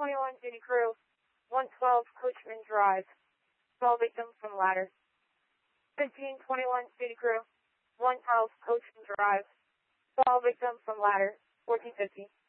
1521 Duty Crew, 112 Coachman Drive. Saw victim from ladder. 1521 Duty Crew, 112 Coachman Drive. Saw victim from ladder, 1450.